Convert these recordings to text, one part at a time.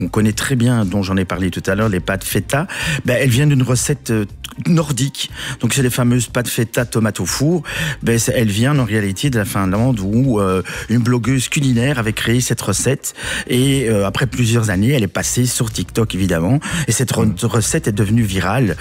on connaît très bien, dont j'en ai parlé tout à l'heure, les pâtes feta, elles viennent d'une recette nordique. Donc c'est les fameuses pâtes feta tomates au four. Elle vient en réalité de la Finlande où une blogueuse culinaire avait créé cette recette et après plusieurs années, elle est passée sur TikTok évidemment et cette recette est devenue virale.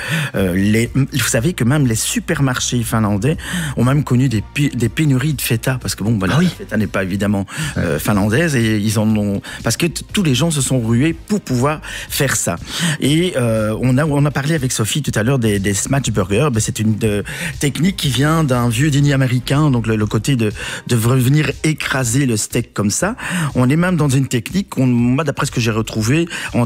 Vous savez que même les supermarchés finlandais ont même connu des pénuries de feta parce que la feta n'est pas évidemment finlandaise et ils en ont parce que tous les gens se sont rués pour pouvoir faire ça. Et on a parlé avec Sophie tout à l'heure des smash burgers. C'est une technique qui vient d'un vieux dîner américain, donc le côté de venir écraser le steak comme ça. On est même dans une technique, moi d'après ce que j'ai retrouvé, en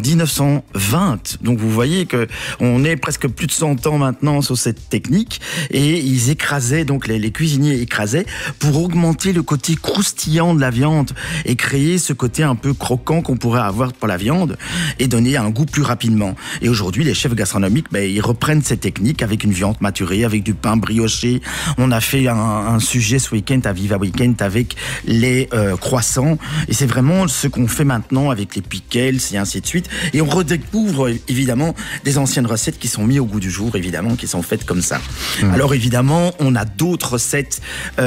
1920. Donc vous voyez que on est presque plus de 100 ans maintenant sur cette technique et ils écrasaient, donc les cuisiniers écrasaient pour augmenter le côté croustillant de la viande et créer ce côté un peu croquant qu'on pourrait avoir pour la viande et donner un goût plus rapidement. Et aujourd'hui, les chefs gastronomiques, ils reprennent cette technique avec une viande maturée, avec du pain brioché. On a fait un sujet ce week-end à Viva Weekend avec les croissants. Et c'est vraiment ce qu'on fait maintenant avec les pickles et ainsi de suite. Et on redécouvre évidemment des anciennes recettes qui sont mises au goût du jour, évidemment, qui sont faites comme ça. Alors évidemment, on a d'autres recettes.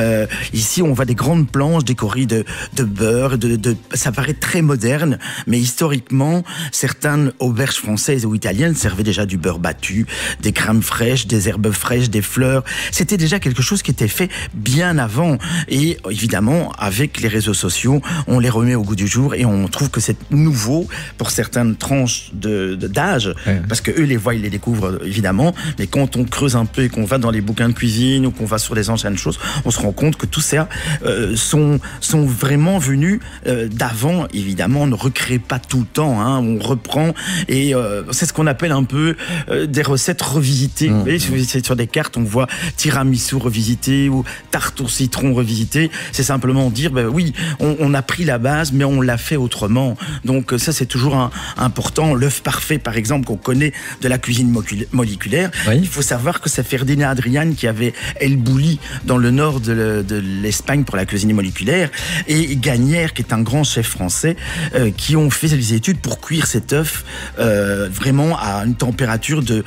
Ici, on voit des grandes planches décorées de beurre. Ça paraît très moderne, mais historiquement, certaines auberges françaises ou italiennes servaient déjà du beurre battu, des crèmes fraîches, des herbes fraîches, des fleurs. C'était déjà quelque chose qui était fait bien avant. Et évidemment, avec les réseaux sociaux, on les remet au goût du jour et on trouve que c'est nouveau pour certaines tranches d'âge, parce que eux les voient, ils les découvrent évidemment. Mais quand on creuse un peu et qu'on va dans les bouquins de cuisine ou qu'on va sur les anciennes choses, on se rend compte que tout ça sont vraiment venus d'avant. Évidemment, on ne recrée pas tout le temps, on reprend et c'est ce qu'on appelle un peu des recettes revisitées. Vous voyez, c'est sur des cartes, on voit tiramisu revisité ou tarte au citron revisité. C'est simplement dire, oui, on a pris la base, mais on l'a fait autrement. Donc ça, c'est toujours important. L'œuf parfait, par exemple, qu'on connaît de la cuisine moléculaire. Il faut savoir que c'est Ferdinand Adrian qui avait El Bulli dans le nord de l'Espagne pour la cuisine moléculaire et Gagnère, qui est un grand chef français, qui ont fait des études pour cuire cet œuf vraiment à une température de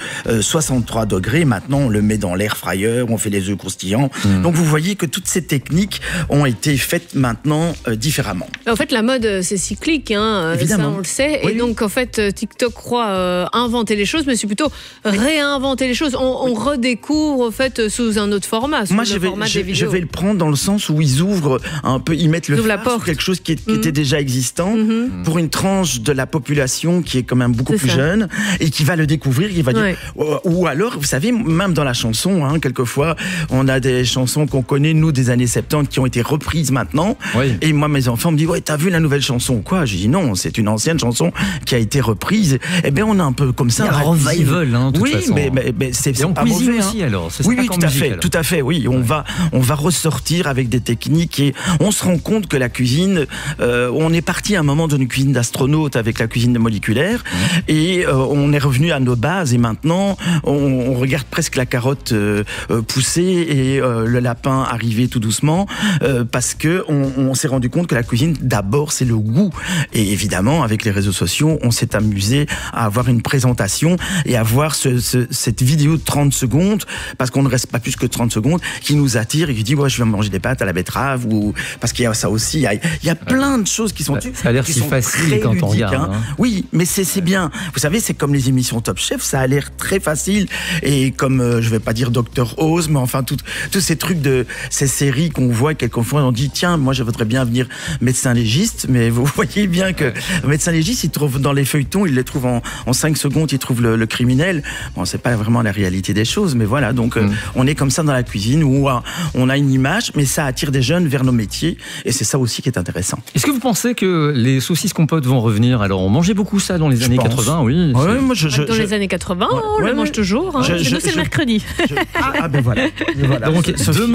63 degrés. Maintenant, on le met dans l'air fryer, on fait les œufs croustillants. Donc, vous voyez que toutes ces techniques ont été faites maintenant différemment. En fait, la mode, c'est cyclique, évidemment. Ça, on le sait. Oui. Et donc, en fait, TikTok croit inventer les choses, mais c'est plutôt réinventer les choses. On redécouvre, en fait, sous un autre format. Moi, je vais le prendre dans le sens où ils ouvrent un peu, ils mettent le phare sur quelque chose qui était déjà existant pour une tranche de la population qui est quand même beaucoup plus jeune et qui va le découvrir, qui va dire... Ou alors, vous savez, même dans la chanson, quelquefois, on a des chansons qu'on connaît, nous, des années 70, qui ont été reprises maintenant. Et moi, mes enfants me disent, t'as vu la nouvelle chanson? Quoi? Je dis non, c'est une ancienne chanson qui a été reprise. Eh bien, on a un peu comme ça. Il y a un revival, de toute façon. Mais c'est pas mauvais. Aussi, alors. Oui, tout à fait. Oui, on va ressortir avec des techniques et on se rend compte que la cuisine, on est parti à un moment d'une cuisine d'astronaute avec la cuisine moléculaire et on est revenu à nos bases et maintenant on regarde presque la carotte pousser et le lapin arriver tout doucement parce que on s'est rendu compte que la cuisine d'abord c'est le goût et évidemment avec les réseaux sociaux on s'est amusé à avoir une présentation et à voir cette vidéo de 30 secondes parce qu'on ne reste pas plus que 30 secondes qui nous attire et qui dit je vais manger des pâtes à la betterave ou parce qu'il y a ça aussi il y a plein de choses qui sont ça a l'air si facile quand on regarde oui mais c'est bien vous savez c'est comme les émissions Top Chef ça a l'air très facile et comme je vais pas dire Dr Oz mais enfin tous ces trucs de ces séries qu'on voit quelquefois on dit tiens moi je voudrais bien venir médecin légiste mais vous voyez bien que médecin légiste il trouve dans les feuilletons il les trouve en 5 secondes il trouve le criminel bon c'est pas vraiment la réalité des choses mais voilà donc on est comme ça dans la cuisine où on a une image mais ça attire des jeunes vers nos métiers et c'est ça aussi qui est intéressant. Est-ce que vous pensez que les saucisses compotes vont revenir? Alors on mangeait beaucoup ça dans les années 80 oui. Ouais, moi, dans les années 80 on le mange toujours c'est le mercredi. Ben voilà. Donc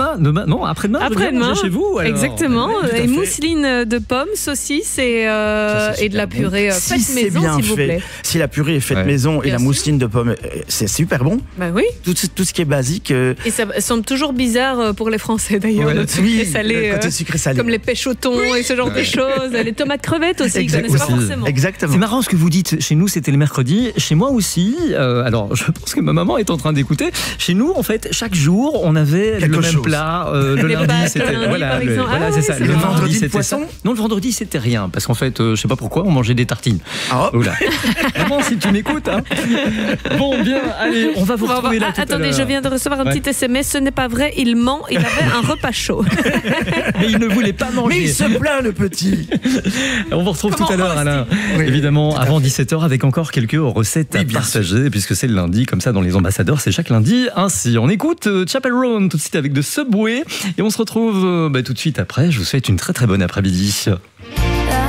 après-demain chez vous alors. Exactement et mousseline de pommes saucisses et de la purée faite maison s'il vous plaît. si la purée est faite maison et Bien la sûr. mousseline de pommes, c'est super bon. Bah oui. Tout ce qui est basique. Et ça semble toujours bizarre pour les Français d'ailleurs, le sucré salé, le côté sucré salé. comme les pêches au thon et ce genre de choses. Les tomates crevettes aussi, ils connaissent pas forcément. Exactement. C'est marrant ce que vous dites. Chez nous, c'était le mercredi. Chez moi aussi. Alors, je pense que ma maman est en train d'écouter. Chez nous, en fait, chaque jour, on avait quelque le même chose. plat. Le Les lundi, pâtes, c'était le lundi, par exemple. voilà, Ah c'est oui, ça. c'est Le vrai. vendredi, Vendredi, le c'était poisson. ça. Non, le vendredi, c'était rien, parce qu'en fait, je sais pas pourquoi, on mangeait des tartines. Ah, Oula. Maman, si tu m'écoutes, hein. Bon, bien, allez, on va vous retrouver là tout à Attendez, l'heure. je viens de recevoir un Ouais. petit SMS. Ce n'est pas vrai, il ment. Il avait un repas chaud. Mais il ne voulait pas mais manger. il se plaint, le petit. On vous retrouve Comment tout à l'heure, Alain. Oui, Évidemment, avant 17h, avec encore quelques recettes à Oui, bien partager, puisque c'est le lundi, comme ça, dans les ambassadeurs, c'est chaque lundi. Ainsi, on écoute Chapel Roan tout de suite avec The Subway, et on se retrouve tout de suite après. Je vous souhaite une très très bonne après-midi.